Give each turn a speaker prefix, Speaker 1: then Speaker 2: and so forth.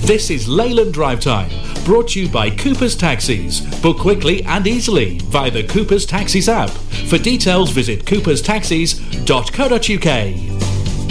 Speaker 1: This is Leyland Drive Time, brought to you by Cooper's Taxis. Book quickly and easily via the Cooper's Taxis app. For details, visit cooperstaxis.co.uk.